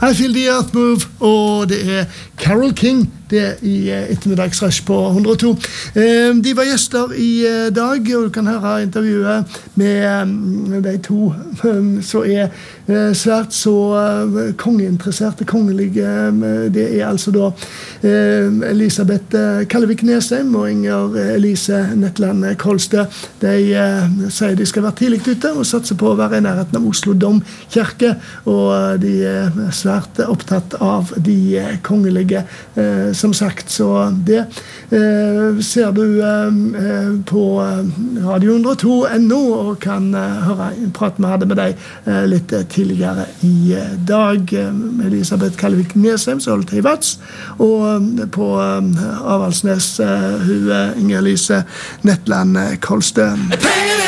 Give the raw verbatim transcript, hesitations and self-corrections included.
I Feel the Earth Move, og det er Carole King, det er i ettermiddagsrush på hundre og to. De var gjester i dag, og du kan høre intervjuet med de to som er svært så kongeinteresserte, kongelige. Det er altså da Elisabeth Kallevik Nesheim og Inger Elise Netland Kolstø. De sier de skal være tidlig ute og satse på å være i nærheten av Oslo Domkirke, og de er svært opptatt av de kongelige, som sagt. Så det eh, ser du eh, på Radio hundre og to punktum no og kan eh, høre prate vi hadde med deg eh, litt tidligere i dag. Elisabeth Kallevik Nesheim som holdt i Vats, og på eh, Avaldsnes eh, hun Inger Elise Netland Kolstø.